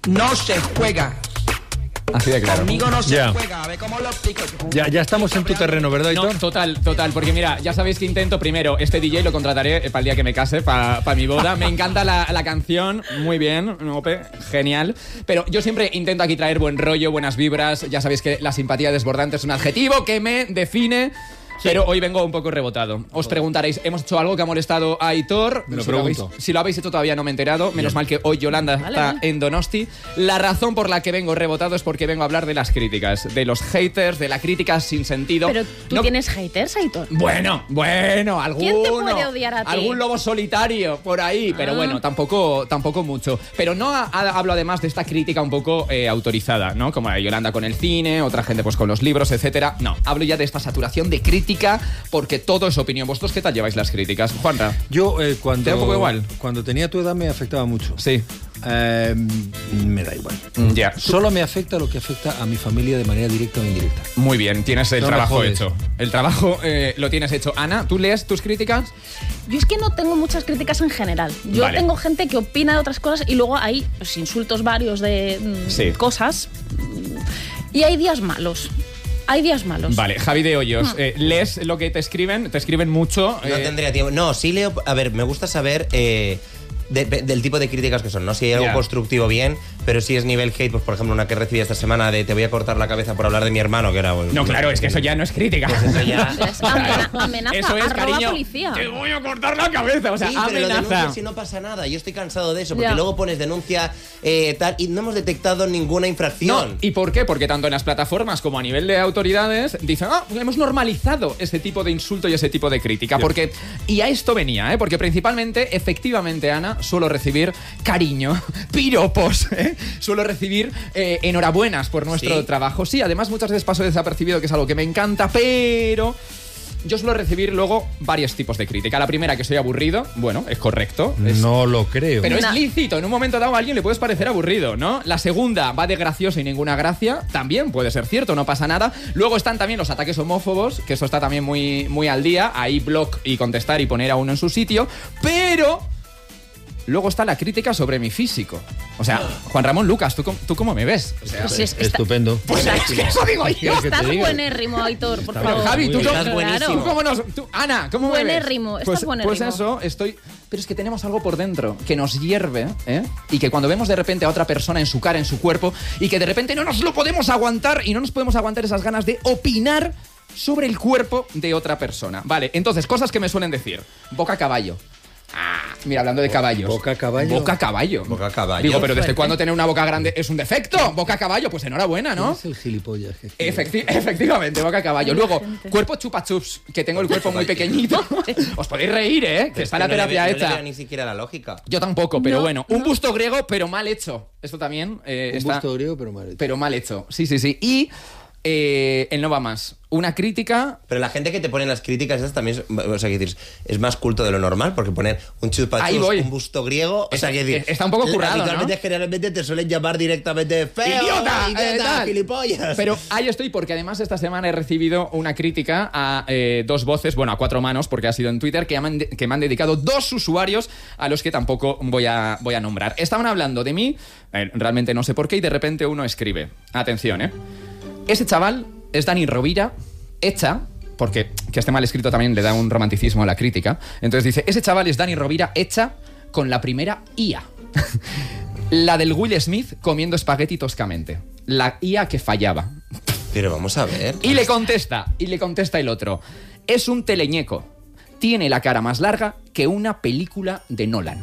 no se juega. Así de claro. Conmigo no se juega, a ver cómo lo explico. Ya estamos en tu terreno, ¿verdad, Aitor? No, total, porque mira, ya sabéis que intento primero, este DJ lo contrataré para el día que me case, para mi boda. Me encanta la canción, muy bien, Ope, genial. Pero yo siempre intento aquí traer buen rollo, buenas vibras. Ya sabéis que la simpatía desbordante es un adjetivo que me define. Sí. Pero hoy vengo un poco rebotado. Os preguntaréis, ¿hemos hecho algo que ha molestado a Aitor? Me lo pregunto. Si lo habéis hecho todavía no me he enterado. Menos mal que hoy Yolanda está en Donosti. La razón por la que vengo rebotado es porque vengo a hablar de las críticas, de los haters, de la crítica sin sentido. Pero tú tienes haters, Aitor. Bueno, alguno. ¿Quién te puede odiar a ti? Algún lobo solitario por ahí, pero bueno, tampoco mucho. Pero no hablo además de esta crítica un poco autorizada, ¿no? Como Yolanda con el cine, otra gente pues con los libros, etcétera. No, hablo ya de esta saturación de crítica, porque todo es opinión. ¿Vosotros qué tal lleváis las críticas, Juanra? Yo cuando ¿te da un poco igual? Cuando tenía tu edad me afectaba mucho. Sí. Me da igual. Ya. Solo me afecta lo que afecta a mi familia de manera directa o indirecta. Muy bien, tienes el trabajo hecho. El trabajo lo tienes hecho. Ana, ¿tú lees tus críticas? Yo es que no tengo muchas críticas en general. Yo tengo gente que opina de otras cosas y luego hay pues, insultos varios de cosas. Y hay días malos. Hay días malos. Vale, Javi de Hoyos, ¿lees lo que te escriben? ¿Te escriben mucho? No tendría tiempo. No, sí leo. A ver, me gusta saber del tipo de críticas que son, ¿no? Si hay algo constructivo, bien, pero si es nivel hate, pues por ejemplo, una que recibí esta semana de te voy a cortar la cabeza por hablar de mi hermano, que era... No, claro, es que eso ya no es crítica. Pues eso ya... Es amenaza, eso es, cariño, policía. Te voy a cortar la cabeza, o sea, sí, amenaza. pero lo denuncias y no pasa nada. Yo estoy cansado de eso, porque luego pones denuncia tal, y no hemos detectado ninguna infracción. No, ¿y por qué? Porque tanto en las plataformas como a nivel de autoridades dicen, hemos normalizado ese tipo de insulto y ese tipo de crítica. Porque, y a esto venía, porque principalmente, efectivamente, Ana, suelo recibir cariño, piropos, suelo recibir enhorabuenas por nuestro trabajo. Sí, además muchas veces paso desapercibido, que es algo que me encanta, pero yo suelo recibir luego varios tipos de crítica. La primera, que soy aburrido, bueno, es correcto. No lo creo. Pero es lícito, en un momento dado a alguien le puedes parecer aburrido, ¿no? La segunda, va de gracioso y ninguna gracia, también puede ser cierto, no pasa nada. Luego están también los ataques homófobos, que eso está también muy al día, ahí blog y contestar y poner a uno en su sitio, pero... Luego está la crítica sobre mi físico. O sea, Juan Ramón Lucas, ¿tú cómo me ves? O sea, pues estupendo. Pues es que eso digo yo. Estás buenérrimo, Aitor, por favor. Javi, tú estás buenísimo. ¿Cómo nos...? Ana, ¿cómo me ves? Buenérrimo, estás buenérrimo. Pues eso, estoy... Pero es que tenemos algo por dentro que nos hierve, y que cuando vemos de repente a otra persona en su cara, en su cuerpo, y que de repente no nos lo podemos aguantar y no nos podemos aguantar esas ganas de opinar sobre el cuerpo de otra persona. Vale, entonces, cosas que me suelen decir. Boca caballo. Mira, hablando de caballos. ¿Boca caballo? Boca caballo. Digo, pero ¿desde cuándo tener una boca grande es un defecto? Boca caballo, pues enhorabuena, ¿no? Es el gilipollas. Efectivamente, boca caballo. Luego, cuerpo chupa chups, que tengo el cuerpo muy pequeñito. Os podéis reír, que está la terapia hecha. No le veo ni siquiera la lógica. Yo tampoco, pero bueno. Un busto griego, pero mal hecho. Esto también está... Un busto griego, pero mal hecho. Pero mal hecho, sí. Y el no va más. Una crítica... Pero la gente que te pone las críticas esas también, o sea, que decir, es más culto de lo normal, porque poner un chupachus, un busto griego, o sea, que decir, está un poco currado, ¿no? Generalmente te suelen llamar directamente feo, idiota, gilipollas. Pero ahí estoy, porque además esta semana he recibido una crítica a dos voces, bueno, a 4 manos, porque ha sido en Twitter, que me han dedicado 2 usuarios a los que tampoco voy a nombrar. Estaban hablando de mí, realmente no sé por qué, y de repente uno escribe, atención, ese chaval es Dani Rovira, hecha, porque que esté mal escrito también le da un romanticismo a la crítica. Entonces dice, ese chaval es Dani Rovira, hecha con la primera IA. La del Will Smith comiendo espagueti toscamente. La IA que fallaba. Pero vamos a ver. Y le contesta el otro. Es un teleñeco. Tiene la cara más larga que una película de Nolan.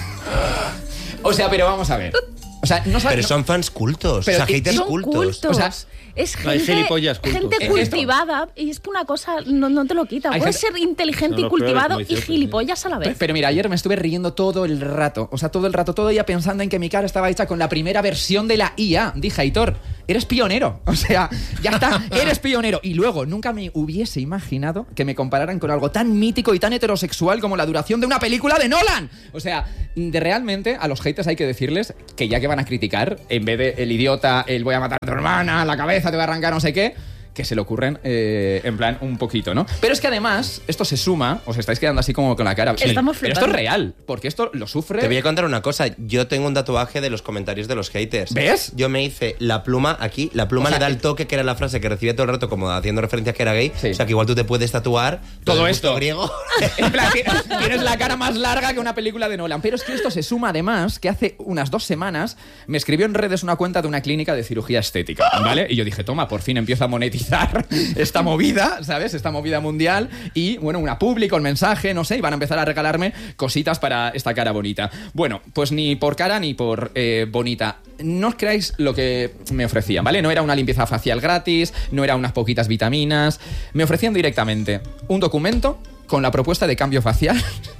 O sea, pero vamos a ver. O sea, no pero son fans cultos, o sea, haters cultos. O sea, es gente cultivada, y es que una cosa no te lo quita. Puedes ser inteligente y cultivado y gilipollas a la vez. Pero mira, ayer me estuve riendo todo el rato. O sea, todo el rato, todo día pensando en que mi cara estaba hecha con la primera versión de la IA. Dije, Aitor, eres pionero. O sea, ya está, eres pionero. Y luego, nunca me hubiese imaginado que me compararan con algo tan mítico y tan heterosexual como la duración de una película de Nolan. O sea, realmente a los haters hay que decirles que ya que van a criticar, en vez de el idiota, el voy a matar a tu hermana, la cabeza te voy a arrancar no sé qué, que se le ocurren en plan un poquito, ¿no? Pero es que además, esto se suma, os estáis quedando así como con la cara. Estamos pero esto es real, porque esto lo sufre. Te voy a contar una cosa, yo tengo un tatuaje de los comentarios de los haters. ¿Ves? Yo me hice la pluma aquí, la pluma le da el toque, que era la frase que recibía todo el rato como haciendo referencia a que era gay. Sí. O sea que igual tú te puedes tatuar todo esto griego. En plan, tienes la cara más larga que una película de Nolan. Pero es que esto se suma además que hace unas 2 semanas me escribió en redes una cuenta de una clínica de cirugía estética, ¿vale? Y yo dije, toma, por fin empiezo a monetizar esta movida, ¿sabes? Esta movida mundial. Y bueno, una publi con mensaje, no sé, y van a empezar a regalarme cositas para esta cara bonita. Bueno, pues ni por cara ni por bonita. No os creáis lo que me ofrecían, ¿vale? No era una limpieza facial gratis, no era unas poquitas vitaminas. Me ofrecían directamente un documento con la propuesta de cambio facial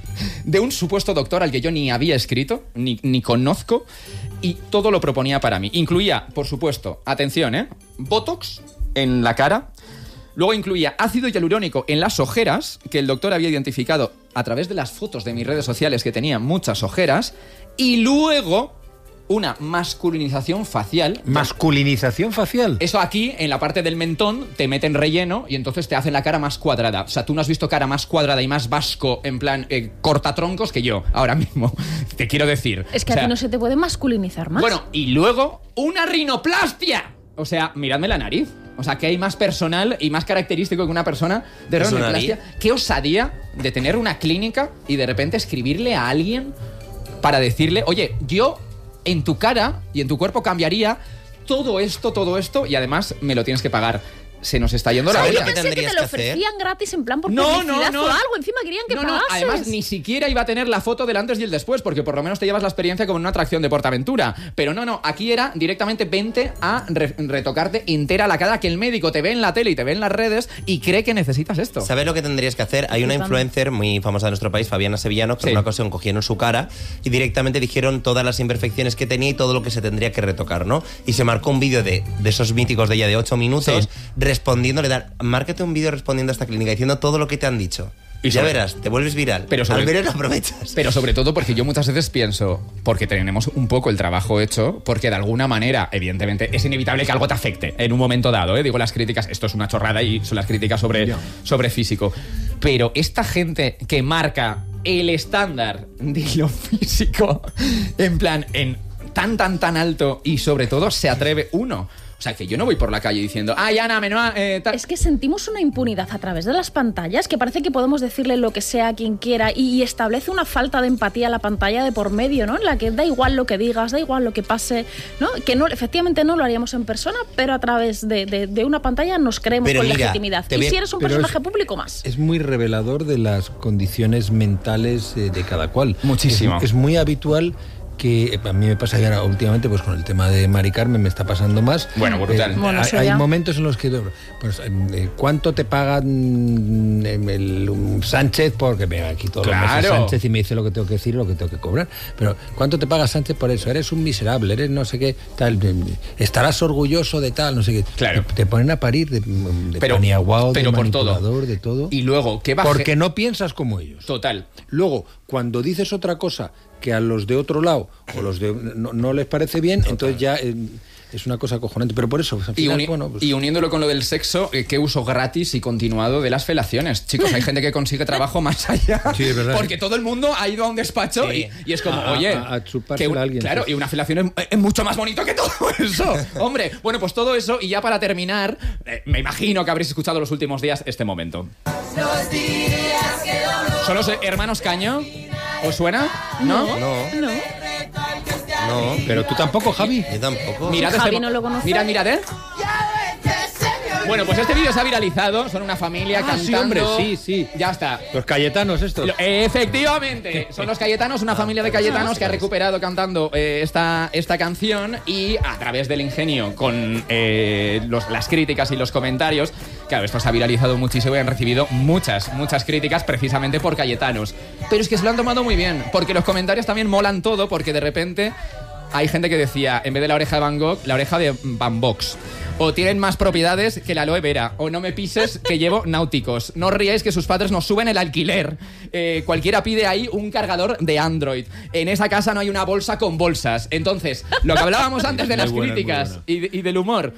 de un supuesto doctor al que yo ni había escrito, ni conozco, y todo lo proponía para mí. Incluía, por supuesto, atención, Botox en la cara. Luego incluía ácido hialurónico en las ojeras, que el doctor había identificado a través de las fotos de mis redes sociales que tenía muchas ojeras. Y luego una masculinización facial. ¿Masculinización facial? Eso aquí, en la parte del mentón, te meten relleno y entonces te hacen la cara más cuadrada. O sea, tú no has visto cara más cuadrada y más vasco, en plan, cortatroncos que yo, ahora mismo. Te quiero decir. Es que a ti no se te puede masculinizar más. Bueno, y luego, una rinoplastia. O sea, miradme la nariz. O sea, que hay más personal y más característico que una persona de rinoplastia. Qué osadía de tener una clínica y de repente escribirle a alguien para decirle, oye, yo en tu cara y en tu cuerpo cambiaría todo esto y además me lo tienes que pagar. Se nos está yendo la vida. olla. Yo pensé que te lo ofrecían gratis en plan por publicidad o algo. Encima querían que pagases. Además, ni siquiera iba a tener la foto del antes y el después, porque por lo menos te llevas la experiencia como en una atracción de PortAventura. Pero no, aquí era directamente vente a retocarte entera la cara, que el médico te ve en la tele y te ve en las redes y cree que necesitas esto. ¿Sabes lo que tendrías que hacer? Hay una influencer muy famosa de nuestro país, Fabiana Sevillano, que en una ocasión cogieron su cara y directamente dijeron todas las imperfecciones que tenía y todo lo que se tendría que retocar, ¿no? Y se marcó un vídeo de esos míticos de ella de 8 minutos respondiéndole, márcate un vídeo respondiendo a esta clínica diciendo todo lo que te han dicho. Y ya verás, te vuelves viral. Pero al menos lo aprovechas. Pero sobre todo porque yo muchas veces pienso, porque tenemos un poco el trabajo hecho, porque de alguna manera, evidentemente, es inevitable que algo te afecte en un momento dado, Digo, las críticas, esto es una chorrada y son las críticas sobre físico. Pero esta gente que marca el estándar de lo físico, en plan, en tan alto y sobre todo se atreve uno. O sea, que yo no voy por la calle diciendo, ¡ay, Ana, menúa! Es que sentimos una impunidad a través de las pantallas, que parece que podemos decirle lo que sea a quien quiera y establece una falta de empatía a la pantalla de por medio, ¿no? En la que da igual lo que digas, da igual lo que pase, ¿no? Que no, efectivamente no lo haríamos en persona, pero a través de una pantalla nos creemos con legitimidad. Y si eres un personaje público más. Es muy revelador de las condiciones mentales de cada cual. Muchísimo. Es muy habitual que a mí me pasa ahora últimamente, pues con el tema de Mari Carmen me está pasando más. Bueno, brutal. Hay momentos en los que, pues, ¿cuánto te pagan el Sánchez? Porque me aquí todos los meses Sánchez y me dice lo que tengo que decir y lo que tengo que cobrar. Pero ¿cuánto te paga Sánchez por eso? Eres un miserable, eres no sé qué, tal, estarás orgulloso de tal, no sé qué. Claro. Te ponen a parir de paniaguado, de manipulador, de todo. Y luego, ¿qué baje? Porque no piensas como ellos. Total. Luego, cuando dices otra cosa que a los de otro lado o los de no les parece bien, entonces ya es una cosa acojonante. Pero por eso, al final, y uniéndolo con lo del sexo, qué uso gratis y continuado de las felaciones. Chicos, hay gente que consigue trabajo más allá. Sí, es verdad. Porque todo el mundo ha ido a un despacho y es como, oye, a chupársela a alguien. Claro, y una felación es mucho más bonito que todo eso. Hombre, bueno, pues todo eso. Y ya para terminar, me imagino que habréis escuchado los últimos días este momento. ¿Son los hermanos Caño? ¿Os suena? ¿No? No. Pero tú tampoco, Javi. Yo tampoco. Mirad Javi no lo conoce. Mirad, Bueno, pues este vídeo se ha viralizado. Son una familia cantando. Sí, hombre, sí. Ya está. Los Cayetanos estos. Efectivamente. Son los Cayetanos, una familia de Cayetanos que ha recuperado cantando esta canción y a través del ingenio con las críticas y los comentarios. Claro, esto se ha viralizado muchísimo y han recibido muchas críticas precisamente por Cayetanos. Pero es que se lo han tomado muy bien, porque los comentarios también molan todo, porque de repente hay gente que decía, en vez de la oreja de Van Gogh, la oreja de Van Box. O tienen más propiedades que la aloe vera. O no me pises que llevo náuticos. No os ríais que sus padres nos suben el alquiler. Cualquiera pide ahí un cargador de Android. En esa casa no hay una bolsa con bolsas. Entonces, lo que hablábamos antes de las críticas y del humor.